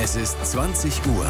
Es ist 20 Uhr.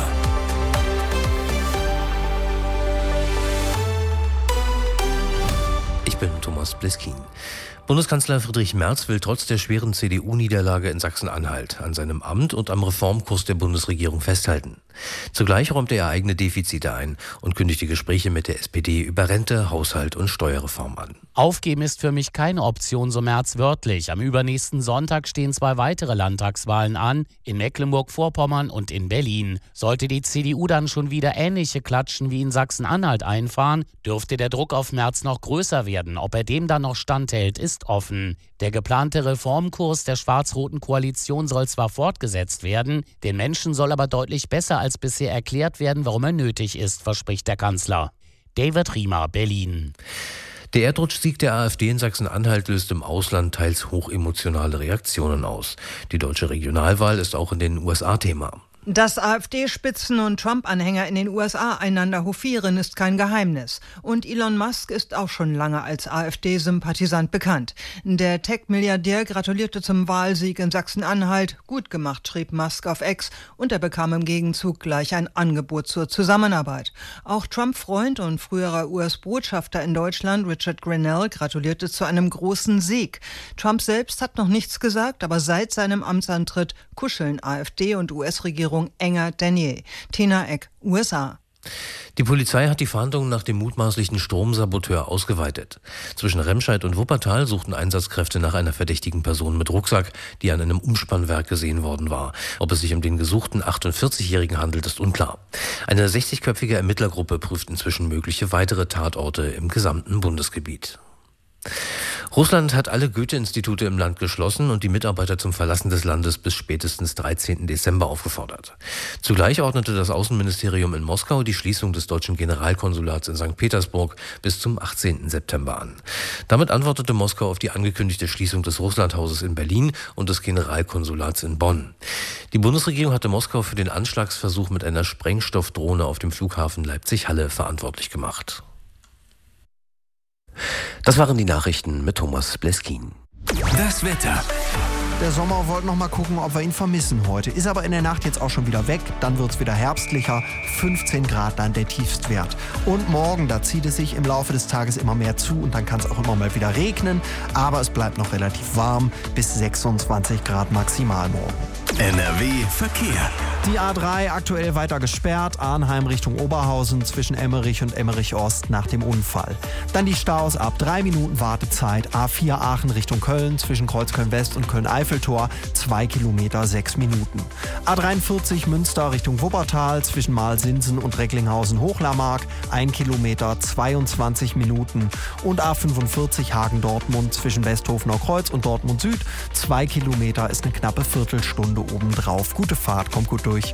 Ich bin Thomas Bliskin. Bundeskanzler Friedrich Merz will trotz der schweren CDU-Niederlage in Sachsen-Anhalt an seinem Amt und am Reformkurs der Bundesregierung festhalten. Zugleich räumte er eigene Defizite ein und kündigte Gespräche mit der SPD über Rente, Haushalt und Steuerreform an. Aufgeben ist für mich keine Option, so Merz wörtlich. Am übernächsten Sonntag stehen 2 weitere Landtagswahlen an, in Mecklenburg-Vorpommern und in Berlin. Sollte die CDU dann schon wieder ähnliche Klatschen wie in Sachsen-Anhalt einfahren, dürfte der Druck auf Merz noch größer werden. Ob er dem dann noch standhält, ist offen. Der geplante Reformkurs der schwarz-roten Koalition soll zwar fortgesetzt werden, den Menschen soll aber deutlich besser als bisher erklärt werden, warum er nötig ist, verspricht der Kanzler. David Riemer, Berlin. Der Erdrutschsieg der AfD in Sachsen-Anhalt löst im Ausland teils hochemotionale Reaktionen aus. Die deutsche Regionalwahl ist auch in den USA Thema. Dass AfD-Spitzen und Trump-Anhänger in den USA einander hofieren, ist kein Geheimnis. Und Elon Musk ist auch schon lange als AfD-Sympathisant bekannt. Der Tech-Milliardär gratulierte zum Wahlsieg in Sachsen-Anhalt. Gut gemacht, schrieb Musk auf X. Und er bekam im Gegenzug gleich ein Angebot zur Zusammenarbeit. Auch Trump-Freund und früherer US-Botschafter in Deutschland, Richard Grenell, gratulierte zu einem großen Sieg. Trump selbst hat noch nichts gesagt, aber seit seinem Amtsantritt kuscheln AfD und US-Regierung enger denn je. Tina Eck, USA. Die Polizei hat die Fahndungen nach dem mutmaßlichen Stromsaboteur ausgeweitet. Zwischen Remscheid und Wuppertal suchten Einsatzkräfte nach einer verdächtigen Person mit Rucksack, die an einem Umspannwerk gesehen worden war. Ob es sich um den gesuchten 48-Jährigen handelt, ist unklar. Eine 60-köpfige Ermittlergruppe prüft inzwischen mögliche weitere Tatorte im gesamten Bundesgebiet. Russland hat alle Goethe-Institute im Land geschlossen und die Mitarbeiter zum Verlassen des Landes bis spätestens 13. Dezember aufgefordert. Zugleich ordnete das Außenministerium in Moskau die Schließung des deutschen Generalkonsulats in St. Petersburg bis zum 18. September an. Damit antwortete Moskau auf die angekündigte Schließung des Russlandhauses in Berlin und des Generalkonsulats in Bonn. Die Bundesregierung hatte Moskau für den Anschlagsversuch mit einer Sprengstoffdrohne auf dem Flughafen Leipzig-Halle verantwortlich gemacht. Das waren die Nachrichten mit Thomas Bliskin. Das Wetter. Der Sommer wollte noch mal gucken, ob wir ihn vermissen heute. Ist aber in der Nacht jetzt auch schon wieder weg. Dann wird es wieder herbstlicher. 15 Grad dann der Tiefstwert. Und morgen, da zieht es sich im Laufe des Tages immer mehr zu und dann kann es auch immer mal wieder regnen. Aber es bleibt noch relativ warm, bis 26 Grad maximal morgen. NRW Verkehr. Die A3 aktuell weiter gesperrt, Arnheim Richtung Oberhausen zwischen Emmerich und Emmerich Ost nach dem Unfall. Dann die Staus ab 3 Minuten Wartezeit, A4 Aachen Richtung Köln zwischen Kreuzköln West und Köln-Eiffeltor 2 Kilometer 6 Minuten. A43 Münster Richtung Wuppertal zwischen Malsinsen und Recklinghausen-Hochlarmark 1 Kilometer 22 Minuten und A45 Hagen-Dortmund zwischen Westhofener Kreuz und Dortmund Süd 2 Kilometer ist eine knappe Viertelstunde obendrauf. Gute Fahrt, kommt gut durch.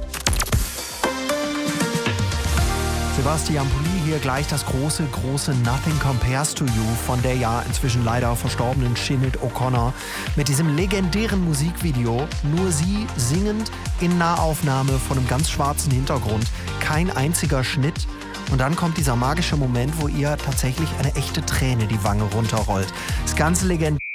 Sebastian Pulli hier, gleich das große Nothing Compares to You von der ja inzwischen leider verstorbenen Sinead O'Connor mit diesem legendären Musikvideo. Nur sie singend in Nahaufnahme von einem ganz schwarzen Hintergrund. Kein einziger Schnitt. Und dann kommt dieser magische Moment, wo ihr tatsächlich eine echte Träne die Wange runterrollt. Das ganze legendär.